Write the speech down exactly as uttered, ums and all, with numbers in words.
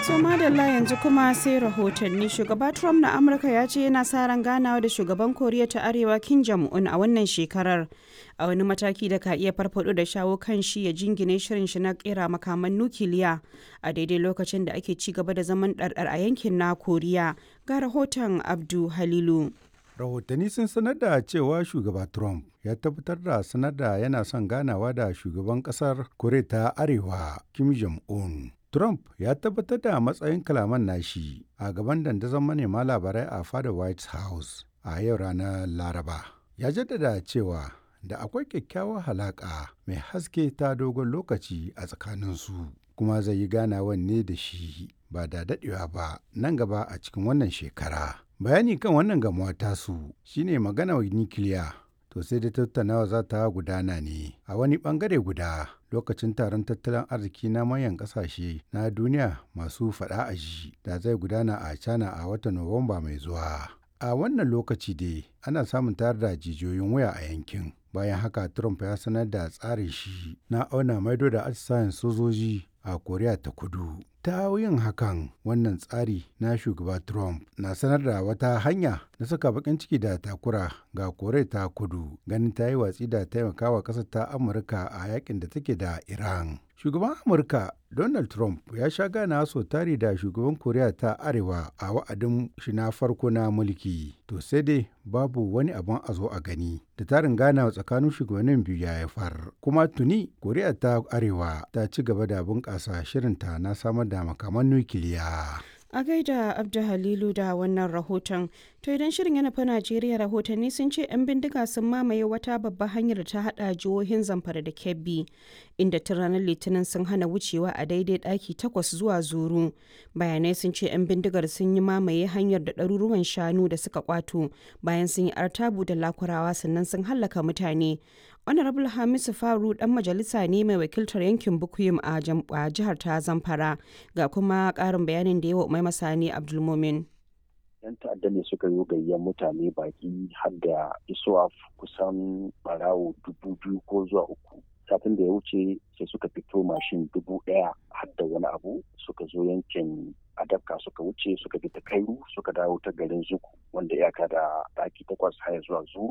To madalla yanzu kuma sai rahotanni. Shugaba Trump na Amurka ya ce yana sa ran ganawa da shugaban Koriya ta Arewa Kim Jong-un a wannan shekarar, a wani mataki da ka iya farfado da shawo kan shi ya jingine shirin shi na kera makaman nukiliya a daidai lokacin da ake ci gaba da zaman ɗarɗar a yankin na Koriya. Ga rahoton Abdu Halilu. Rahotanni sun sanar da cewa shugaba Trump ya tabbatar da sanar da yana son ganawa da shugaban kasar Koriya ta Arewa Kim Jong-un. Trump ya tabbatar da matsayin kalaman nashi a gaban dandazon manema labarai a fadar White House a yau ranar Laraba. Ya jaddada cewa da akwai kyakkyawar halaƙa mai haske ta dogon lokaci a tsakaninsu, kuma zai yi ganawan ne da shi ba da daɗewa ba nan gaba a cikin wannan shekara. Bayani kan wannan gamuwa tasu shine magana nukiliya. To sai da tattaunawa za ta gudana ne a wani bangare guda lokacin taron tattalin arziki na manyan kasashe na duniya masu faɗa a ji da zai gudana a China a watan Nuwamba mai zuwa. A wannan lokaci dai ana samun tayar da jijiyoyin waya a yankin. Bayan haka Trump ya sanar da tsarin shi na auna maido da atisayen sojoji a Koriya ta Kudu. Ta yin hakan, wannan tsari na shugaba Trump na sanar da wata hanya na saka bakin ciki da takura ga Koriya ta Kudu, ganin ta yi watsi da taimakawa ƙasar ta Amurka a yakin da take da Iran. Shugaban Amurka Donald Trump ya sha gana so tari da shugaban Koriya ta Arewa a wa'adin shi na farko na mulki. To sai dai babu wani abin a zo a gani da tarin ganawa tsakanin shugabannin biyu ya haifar. Kuma tuni Koriya ta Arewa ta ci gaba da bunƙasa shirinta na samar da makaman nukiliya. A gaida Abdu Halilu da wannan rahoton. To idan shirin ya nufi Najeriya, rahotanni sun ce 'yan bindiga sun mamaye wata babbar hanyar da ta hada jihohin Zamfara da Kebbi, inda tun ranar Litinin sun hana wucewa a daidai ɗaki takwas zuwa Zuru. Bayanai sun ce 'yan bindigar sun yi mamaye hanyar da ɗaruruwan shanu da suka kwato bayan sun yi artabu da lakurawa, sannan sun hallaka mutane. Honorable Hamisu Faru dan majalisa ne mai wakiltar yankin Bukuyum a jihar ta Zamfara, ga kuma karin bayanin da yawa Umai Masani Abdulmumin. Yan ta'adda ne suka yi gayyan mutane baki har da isuwa kusan barawo dubu biyu ko zuwa uku. Satin da ya wuce sai suka fito mashin dubu ɗaya har da wani abu suka zo yankin Adabka suka wuce suka bi ta Kairu suka dawo ta garin Zuku wanda iyaka da ɗaki takwas haya zuwa Zuru.